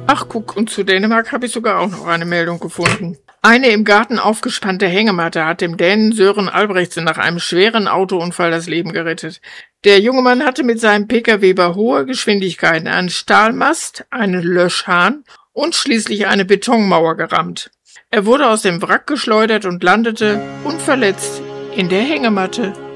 Ach guck, und zu Dänemark habe ich sogar auch noch eine Meldung gefunden. Eine im Garten aufgespannte Hängematte hat dem Dänen Sören Albrechtsen nach einem schweren Autounfall das Leben gerettet. Der junge Mann hatte mit seinem Pkw bei hoher Geschwindigkeit einen Stahlmast, einen Löschhahn und schließlich eine Betonmauer gerammt. Er wurde aus dem Wrack geschleudert und landete unverletzt in der Hängematte.